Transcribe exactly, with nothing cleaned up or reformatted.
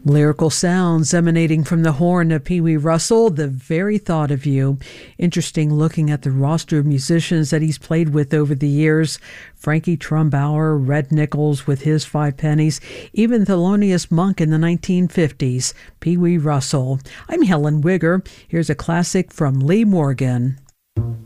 Lyrical sounds emanating from the horn of Pee Wee Russell, the very thought of you. Interesting looking at the roster of musicians that he's played with over the years. Frankie Trumbauer, Red Nichols with his Five Pennies, even Thelonious Monk in the nineteen fifties. Pee Wee Russell. I'm Helen Wigger. Here's a classic from Lee Morgan.